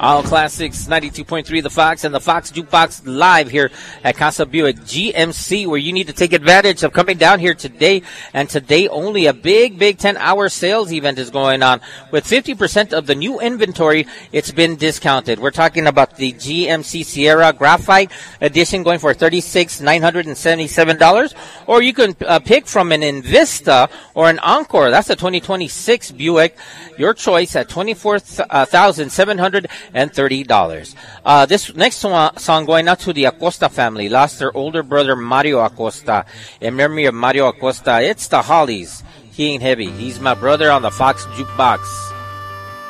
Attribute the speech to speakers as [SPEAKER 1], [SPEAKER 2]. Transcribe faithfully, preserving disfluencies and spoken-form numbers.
[SPEAKER 1] All Classics ninety-two point three The Fox and the Fox Jukebox live here at Casa Buick G M C, where you need to take advantage of coming down here today. And today only a big, big ten-hour sales event is going on. With fifty percent of the new inventory, it's been discounted. We're talking about the G M C Sierra Graphite Edition going for thirty-six thousand nine hundred seventy-seven dollars. Or you can uh, pick from an Invista or an Encore. That's a twenty twenty-six Buick. Your choice at twenty-four thousand seven hundred thirty dollars. Uh, this next song going out to the Acosta family. Lost their older brother Mario Acosta. In memory of Mario Acosta, it's the Hollies. He ain't heavy. He's my brother on the Fox Jukebox.